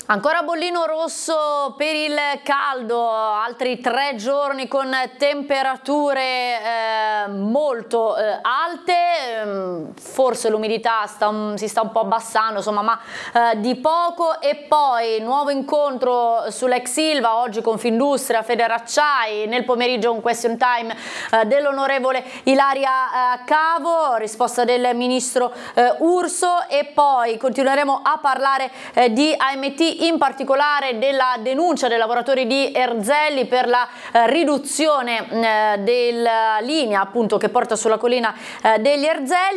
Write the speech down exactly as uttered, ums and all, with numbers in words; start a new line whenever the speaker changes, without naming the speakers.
Ancora bollino rosso per il caldo, altri tre giorni con temperature eh, molto eh, alte, forse l'umidità si sta un po' abbassando, insomma, ma eh, di poco. E poi nuovo incontro sull'ex Ilva, oggi Confindustria, Federacciai, nel pomeriggio un question time eh, dell'onorevole Ilaria eh, Cavo, risposta del ministro eh, Urso, e poi continueremo a parlare eh, di A M T, in particolare della denuncia dei lavoratori di Erzelli per la eh, riduzione eh, della linea appunto che porta sulla collina eh, degli Erzelli.